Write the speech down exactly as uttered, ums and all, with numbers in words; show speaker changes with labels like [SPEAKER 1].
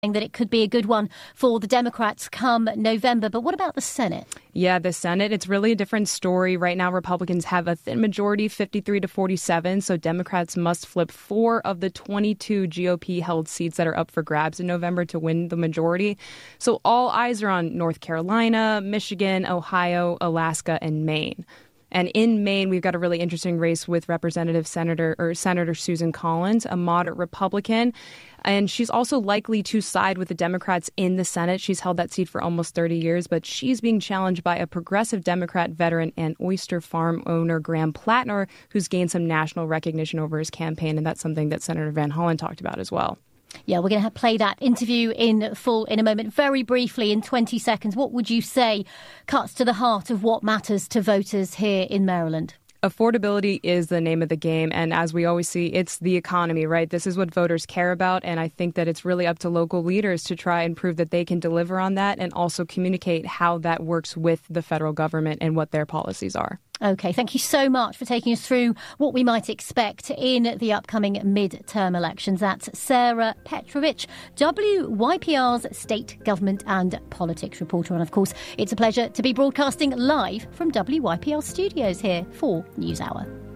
[SPEAKER 1] that it could be a good one for the Democrats come November. But what about the Senate?
[SPEAKER 2] Yeah, the Senate, it's really a different story. Right now, Republicans have a thin majority, fifty-three to forty-seven. So Democrats must flip four of the twenty-two G O P-held seats that are up for grabs in November to win the majority. So all eyes are on North Carolina, Michigan, Ohio, Alaska, and Maine. And in Maine, we've got a really interesting race with Representative Senator or Senator Susan Collins, a moderate Republican. And she's also likely to side with the Democrats in the Senate. She's held that seat for almost thirty years, but she's being challenged by a progressive Democrat veteran and oyster farm owner, Graham Plattner, who's gained some national recognition over his campaign. And that's something that Senator Van Hollen talked about as well.
[SPEAKER 1] Yeah, we're going to have play that interview in full in a moment. Very briefly, in twenty seconds, what would you say cuts to the heart of what matters to voters here in Maryland?
[SPEAKER 2] Affordability is the name of the game. And as we always see, it's the economy, right? This is what voters care about. And I think that it's really up to local leaders to try and prove that they can deliver on that and also communicate how that works with the federal government and what their policies are.
[SPEAKER 1] OK, thank you so much for taking us through what we might expect in the upcoming mid-term elections. That's Sarah Petrovich, W Y P R's state government and politics reporter. And of course, it's a pleasure to be broadcasting live from W Y P R studios here for NewsHour.